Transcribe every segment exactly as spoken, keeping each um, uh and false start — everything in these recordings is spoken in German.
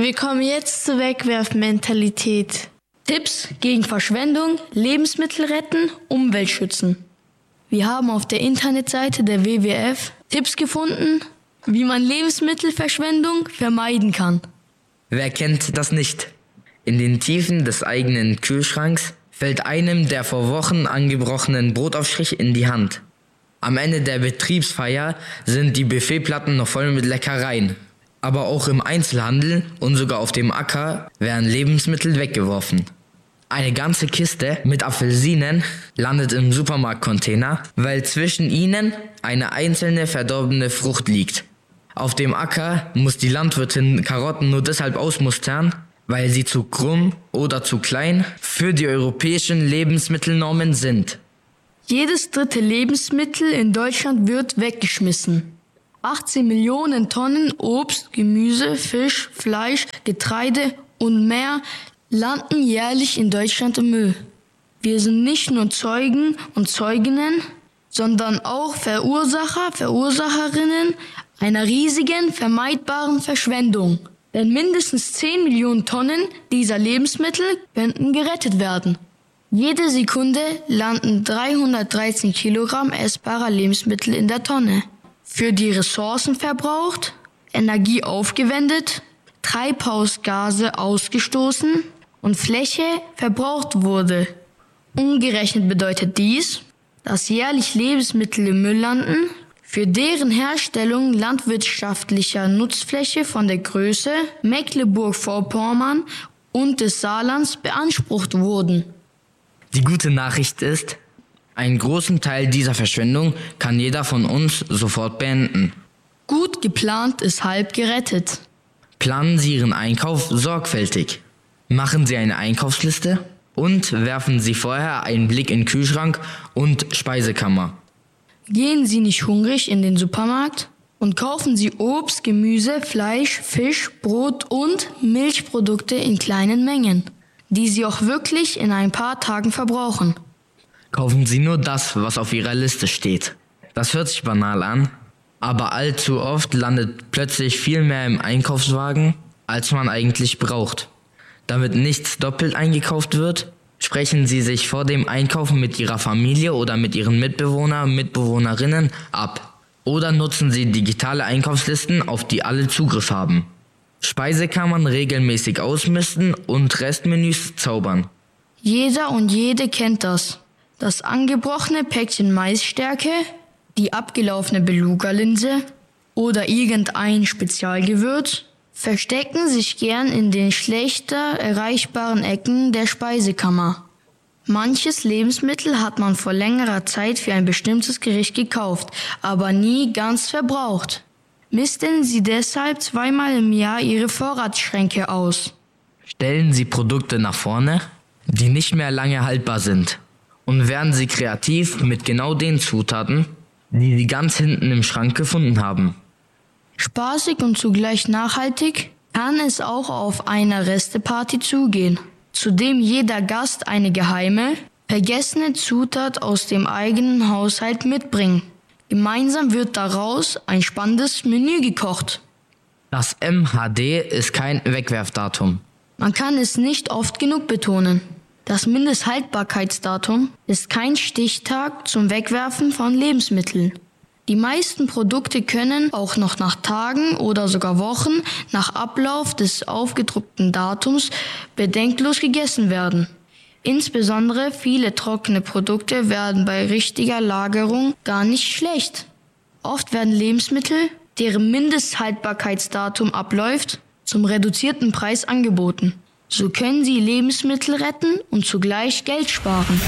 Wir kommen jetzt zur Wegwerfmentalität. Tipps gegen Verschwendung, Lebensmittel retten, Umwelt schützen. Wir haben auf der Internetseite der W W F Tipps gefunden, wie man Lebensmittelverschwendung vermeiden kann. Wer kennt das nicht? In den Tiefen des eigenen Kühlschranks fällt einem der vor Wochen angebrochenen Brotaufstrich in die Hand. Am Ende der Betriebsfeier sind die Buffetplatten noch voll mit Leckereien. Aber auch im Einzelhandel und sogar auf dem Acker werden Lebensmittel weggeworfen. Eine ganze Kiste mit Apfelsinen landet im Supermarktcontainer, weil zwischen ihnen eine einzelne verdorbene Frucht liegt. Auf dem Acker muss die Landwirtin Karotten nur deshalb ausmustern, weil sie zu krumm oder zu klein für die europäischen Lebensmittelnormen sind. Jedes dritte Lebensmittel in Deutschland wird weggeschmissen. achtzehn Millionen Tonnen Obst, Gemüse, Fisch, Fleisch, Getreide und mehr landen jährlich in Deutschland im Müll. Wir sind nicht nur Zeugen und Zeuginnen, sondern auch Verursacher, Verursacherinnen einer riesigen, vermeidbaren Verschwendung. Denn mindestens zehn Millionen Tonnen dieser Lebensmittel könnten gerettet werden. Jede Sekunde landen dreihundertdreizehn Kilogramm essbarer Lebensmittel in der Tonne. Für die Ressourcen verbraucht, Energie aufgewendet, Treibhausgase ausgestoßen und Fläche verbraucht wurde. Umgerechnet bedeutet dies, dass jährlich Lebensmittel im Müll landen, für deren Herstellung landwirtschaftlicher Nutzfläche von der Größe Mecklenburg-Vorpommern und des Saarlands beansprucht wurden. Die gute Nachricht ist, einen großen Teil dieser Verschwendung kann jeder von uns sofort beenden. Gut geplant ist halb gerettet. Planen Sie Ihren Einkauf sorgfältig. Machen Sie eine Einkaufsliste und werfen Sie vorher einen Blick in Kühlschrank und Speisekammer. Gehen Sie nicht hungrig in den Supermarkt und kaufen Sie Obst, Gemüse, Fleisch, Fisch, Brot und Milchprodukte in kleinen Mengen, die Sie auch wirklich in ein paar Tagen verbrauchen. Kaufen Sie nur das, was auf Ihrer Liste steht. Das hört sich banal an, aber allzu oft landet plötzlich viel mehr im Einkaufswagen, als man eigentlich braucht. Damit nichts doppelt eingekauft wird, sprechen Sie sich vor dem Einkaufen mit Ihrer Familie oder mit Ihren Mitbewohner und Mitbewohnerinnen ab. Oder nutzen Sie digitale Einkaufslisten, auf die alle Zugriff haben. Speisekammern regelmäßig ausmisten und Restmenüs zaubern. Jeder und jede kennt das. Das angebrochene Päckchen Maisstärke, die abgelaufene Beluga-Linse oder irgendein Spezialgewürz verstecken sich gern in den schlechter erreichbaren Ecken der Speisekammer. Manches Lebensmittel hat man vor längerer Zeit für ein bestimmtes Gericht gekauft, aber nie ganz verbraucht. Misten Sie deshalb zweimal im Jahr Ihre Vorratsschränke aus. Stellen Sie Produkte nach vorne, die nicht mehr lange haltbar sind. Und werden Sie kreativ mit genau den Zutaten, die Sie ganz hinten im Schrank gefunden haben. Spaßig und zugleich nachhaltig kann es auch auf einer Resteparty zugehen, zu dem jeder Gast eine geheime, vergessene Zutat aus dem eigenen Haushalt mitbringt. Gemeinsam wird daraus ein spannendes Menü gekocht. Das M H D ist kein Wegwerfdatum. Man kann es nicht oft genug betonen. Das Mindesthaltbarkeitsdatum ist kein Stichtag zum Wegwerfen von Lebensmitteln. Die meisten Produkte können auch noch nach Tagen oder sogar Wochen nach Ablauf des aufgedruckten Datums bedenkenlos gegessen werden. Insbesondere viele trockene Produkte werden bei richtiger Lagerung gar nicht schlecht. Oft werden Lebensmittel, deren Mindesthaltbarkeitsdatum abläuft, zum reduzierten Preis angeboten. So können Sie Lebensmittel retten und zugleich Geld sparen.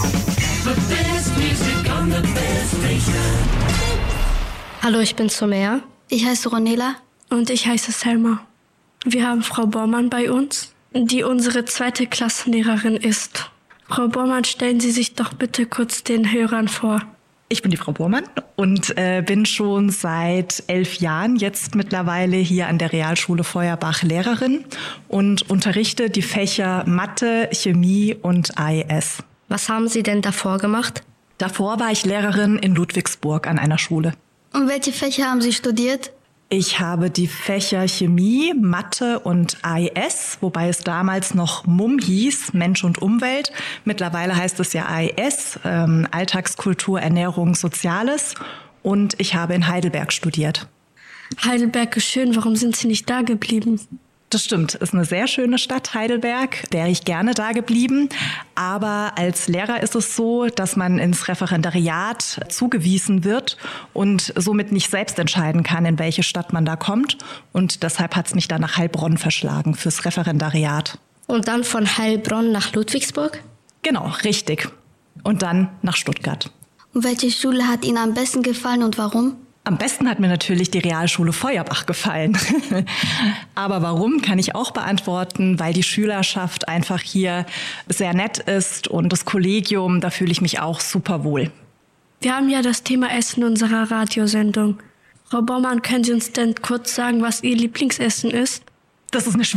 Hallo, ich bin Somea. Ich heiße Ronela. Und ich heiße Selma. Wir haben Frau Bormann bei uns, die unsere zweite Klassenlehrerin ist. Frau Bormann, stellen Sie sich doch bitte kurz den Hörern vor. Ich bin die Frau Bormann und äh, bin schon seit elf Jahren jetzt mittlerweile hier an der Realschule Feuerbach Lehrerin und unterrichte die Fächer Mathe, Chemie und A E S. Was haben Sie denn davor gemacht? Davor war ich Lehrerin in Ludwigsburg an einer Schule. Und welche Fächer haben Sie studiert? Ich habe die Fächer Chemie, Mathe und A E S, wobei es damals noch M U M hieß, Mensch und Umwelt. Mittlerweile heißt es ja A E S, ähm, Alltagskultur, Ernährung, Soziales. Und ich habe in Heidelberg studiert. Heidelberg ist schön, warum sind Sie nicht da geblieben? Das stimmt, ist eine sehr schöne Stadt, Heidelberg, wäre ich gerne da geblieben. Aber als Lehrer ist es so, dass man ins Referendariat zugewiesen wird und somit nicht selbst entscheiden kann, in welche Stadt man da kommt. Und deshalb hat es mich dann nach Heilbronn verschlagen fürs Referendariat. Und dann von Heilbronn nach Ludwigsburg? Genau, richtig. Und dann nach Stuttgart. Und welche Schule hat Ihnen am besten gefallen und warum? Am besten hat mir natürlich die Realschule Feuerbach gefallen. Aber warum, kann ich auch beantworten, weil die Schülerschaft einfach hier sehr nett ist und das Kollegium, da fühle ich mich auch super wohl. Wir haben ja das Thema Essen in unserer Radiosendung. Frau Baumann, können Sie uns denn kurz sagen, was Ihr Lieblingsessen ist? Das ist eine